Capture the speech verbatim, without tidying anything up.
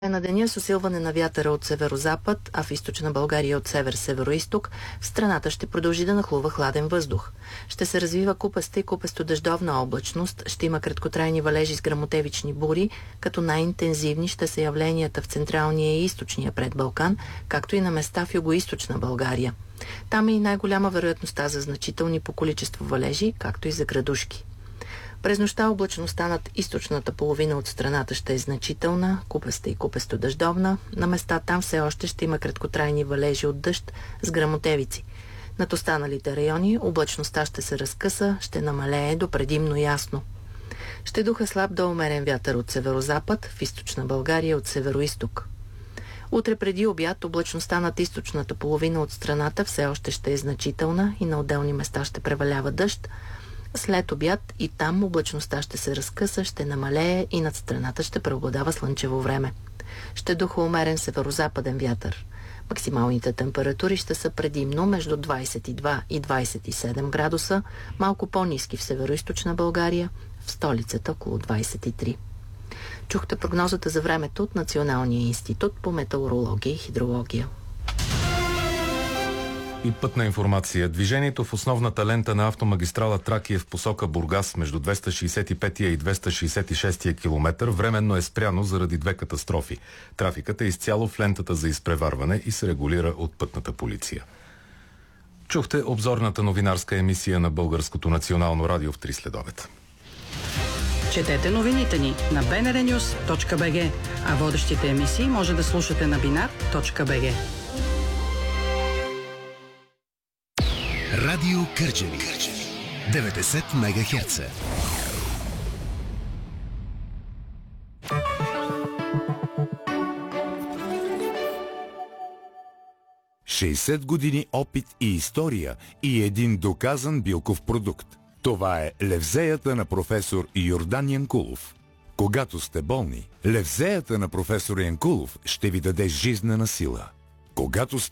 На деня с усилване на вятъра от северозапад, а в източна България от север-североизток, в страната ще продължи да нахлува хладен въздух. Ще се развива купаста и купесто-дъждовна облачност, ще има краткотрайни валежи с гръмотевични бури, като най-интензивни ще са явленията в централния и източния предбалкан, както и на места в югоизточна България. Там е и най-голяма вероятността за значителни по количество валежи, както и за градушки. През нощта облачността над източната половина от страната ще е значителна, купеста и купесто-дъждовна. На места там все още ще има краткотрайни валежи от дъжд с гръмотевици. Над останалите райони облачността ще се разкъса, ще намалее до предимно ясно. Ще духа слаб до умерен вятър от северозапад, в източна България от североизток. Утре преди обяд облачността над източната половина от страната все още ще е значителна и на отделни места ще превалява дъжд. След обяд и там облачността ще се разкъса, ще намалее и над страната ще преобладава слънчево време. Ще духа умерен северозападен вятър. Максималните температури ще са предимно между двадесет и два и двадесет и седем градуса, малко по-ниски в североизточна България, в столицата около двадесет и три. Чухте прогнозата за времето от Националния институт по метеорология и хидрология. И пътна информация. Движението в основната лента на автомагистрала Тракия в посока Бургас между двеста шейсет и петия и двеста шейсет и шестия километър временно е спряно заради две катастрофи. Трафикът е изцяло в лентата за изпреварване и се регулира от пътната полиция. Чухте обзорната новинарска емисия на Българското национално радио в три следобед. Четете новините ни на би ен ар нюс точка би джи, а водещите емисии може да слушате на бинар точка би джи. Радио Кърджали деветдесет мегахерца. шейсет години опит и история и един доказан билков продукт. Това е левзеята на професор Йордан Янкулов. Когато сте болни, левзеята на професор Янкулов ще ви даде жизнена сила. Когато